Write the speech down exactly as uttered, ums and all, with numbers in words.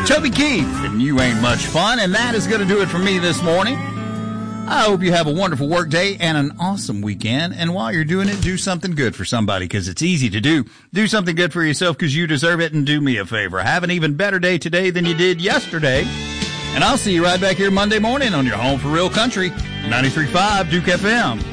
Toby Keith, and you ain't much fun, and that is going to do it for me this morning. I hope you have a wonderful work day and an awesome weekend, and while you're doing it, do something good for somebody, because it's easy to do. Do something good for yourself because you deserve it, and do me a favor. Have an even better day today than you did yesterday, and I'll see you right back here Monday morning on your home for real country, ninety-three point five Duke F M.